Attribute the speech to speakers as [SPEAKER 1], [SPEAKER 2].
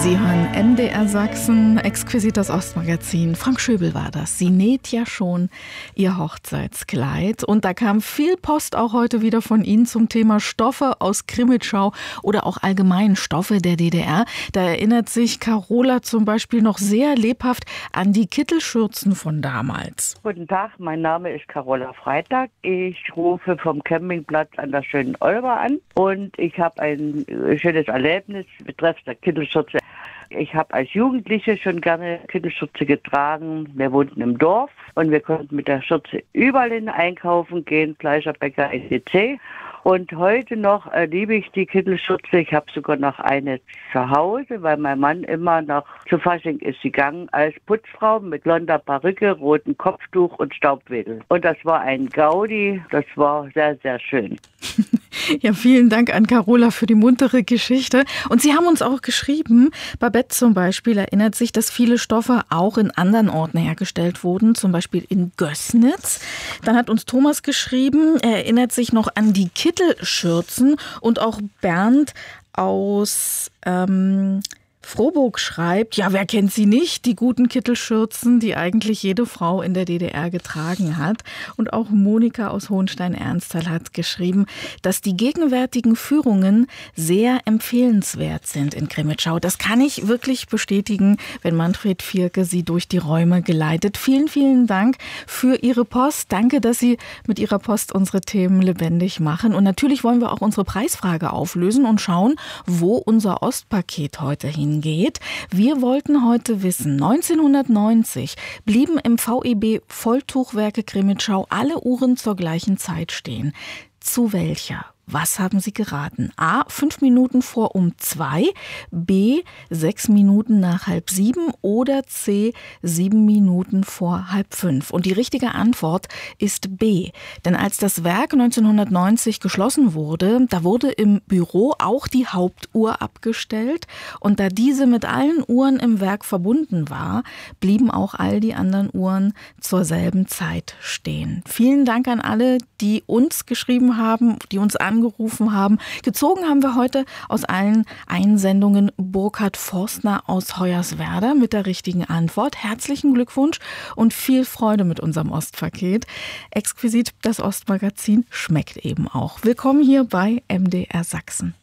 [SPEAKER 1] Sie hören MDR Sachsen, exquisit das Ostmagazin. Frank Schöbel war das. Sie näht ja schon ihr Hochzeitskleid. Und da kam viel Post auch heute wieder von Ihnen zum Thema Stoffe aus Krimitschau oder auch allgemein Stoffe der DDR. Da erinnert sich Carola zum Beispiel noch sehr lebhaft an die Kittelschürzen von damals.
[SPEAKER 2] Guten Tag, mein Name ist Carola Freitag. Ich rufe vom Campingplatz an der schönen Olver an. Und ich habe ein schönes Erlebnis betreffend der Kittelschürze. Ich habe als Jugendliche schon gerne Kittelschürze getragen. Wir wohnten im Dorf und wir konnten mit der Schürze überall hin einkaufen gehen, Fleischer, Bäcker, etc. Und heute noch liebe ich die Kittelschürze. Ich habe sogar noch eine zu Hause, weil mein Mann immer noch zu Fasching ist gegangen als Putzfrau mit blonder Perücke, rotem Kopftuch und Staubwedel. Und das war ein Gaudi, das war sehr, sehr schön.
[SPEAKER 1] Ja, vielen Dank an Carola für die muntere Geschichte. Und Sie haben uns auch geschrieben, Babette zum Beispiel erinnert sich, dass viele Stoffe auch in anderen Orten hergestellt wurden, zum Beispiel in Gößnitz. Dann hat uns Thomas geschrieben, er erinnert sich noch an die Kittelschürzen und auch Bernd aus Frohburg schreibt, ja, wer kennt sie nicht, die guten Kittelschürzen, die eigentlich jede Frau in der DDR getragen hat. Und auch Monika aus Hohenstein-Ernsthal hat geschrieben, dass die gegenwärtigen Führungen sehr empfehlenswert sind in Krimitschau. Das kann ich wirklich bestätigen, wenn Manfred Vierke sie durch die Räume geleitet. Vielen, vielen Dank für Ihre Post. Danke, dass Sie mit Ihrer Post unsere Themen lebendig machen. Und natürlich wollen wir auch unsere Preisfrage auflösen und schauen, wo unser Ostpaket heute hingeht. Wir wollten heute wissen, 1990 blieben im VEB Volltuchwerke Krimitschau alle Uhren zur gleichen Zeit stehen. Zu welcher? Was haben Sie geraten? A, 5 Minuten vor um 2, B, 6 Minuten nach 6:30 oder C, 7 Minuten vor 4:30. Und die richtige Antwort ist B. Denn als das Werk 1990 geschlossen wurde, da wurde im Büro auch die Hauptuhr abgestellt. Und da diese mit allen Uhren im Werk verbunden war, blieben auch all die anderen Uhren zur selben Zeit stehen. Vielen Dank an alle, die uns geschrieben haben, die uns angerufen haben. Gezogen haben wir heute aus allen Einsendungen Burkhard Forstner aus Hoyerswerda mit der richtigen Antwort. Herzlichen Glückwunsch und viel Freude mit unserem Ostpaket. Exquisit, das Ostmagazin schmeckt eben auch. Willkommen hier bei MDR Sachsen.